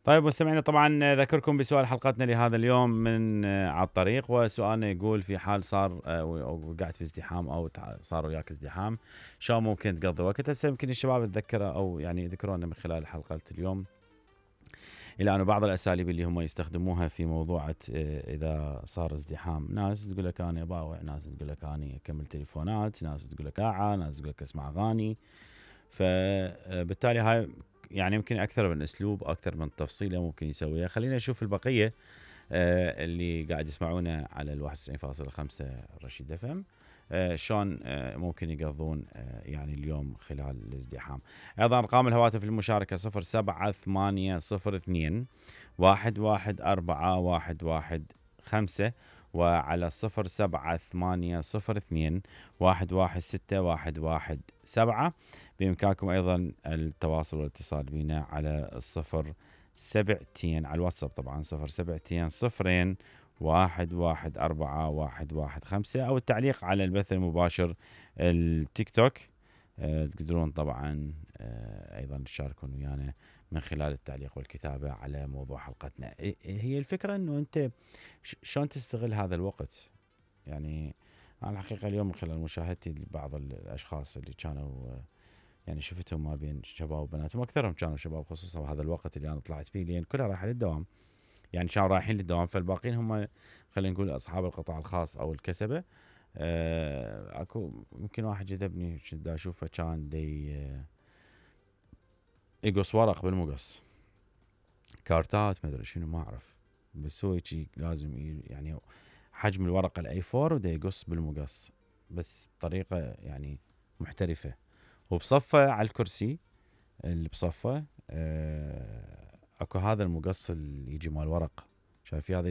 طيب مستمعينا، طبعا ذكركم بسؤال حلقتنا لهذا اليوم من على الطريق، وسؤالنا يقول: في حال صار أو وقعت في ازدحام او صار وياك ازدحام، شلون ممكن تقضي وقت؟ هسه يمكن الشباب تذكره او يعني يذكرونا من خلال حلقه اليوم الى انه بعض الاساليب اللي هم يستخدموها في موضوع اذا صار ازدحام. ناس تقول لك انا باوع، ناس تقول لك انا اكمل تليفونات، ناس تقول لك ناس تقول لك اسمع اغاني. فبالتالي هاي يعني يمكن اكثر من اسلوب، اكثر من تفصيله ممكن يسويها. خلينا نشوف البقيه اللي قاعد يسمعونا على ال 91.5 رشيد اف ام، شلون ممكن يقضون يعني اليوم خلال الازدحام. ايضا ارقام الهواتف للمشاركه 078002 114115، وعلى 078002 116117. بإمكانكم أيضا التواصل والاتصال بنا على 07 على الواتساب، طبعا 07 114 أو التعليق على البث المباشر التيك توك. تقدرون طبعا أيضا تشاركون ويانا من خلال التعليق والكتابة على موضوع حلقتنا. هي الفكرة أنه أنت شلون تستغل هذا الوقت. يعني أنا الحقيقة اليوم من خلال مشاهدتي لبعض الأشخاص اللي كانوا يعني شفتهم ما بين شباب وبنات، واكثرهم كانوا شباب، خصوصا بهذا الوقت اللي انا طلعت فيه، لان كلها رايحه للدوام. يعني كانوا رايحين للدوام، فالباقيين هم خلينا نقول اصحاب القطاع الخاص او الكسبه. اكو يمكن واحد جذبني كنت اشوفه كان يقص ورق بالمقص، كارتات ما ادري شنو ما اعرف، بس هو شيء لازم يعني حجم الورقه الاي 4 ودا يقص بالمقص، بس بطريقه يعني محترفه، وبصفه على الكرسي اللي بصفه. اكو هذا المقص اللي يجي مال ورق، شايف هذا